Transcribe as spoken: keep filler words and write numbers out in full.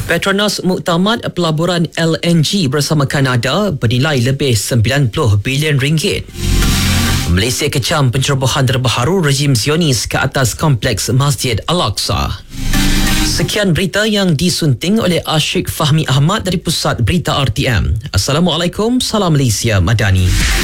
Petronas muktamad pelaburan L N G bersama Kanada bernilai lebih sembilan puluh bilion ringgit. Malaysia kecam pencerobohan terbaru rejim Zionis ke atas kompleks Masjid Al-Aqsa. Sekian berita yang disunting oleh Ashik Fahmi Ahmad dari Pusat Berita R T M. Assalamualaikum, salam Malaysia Madani.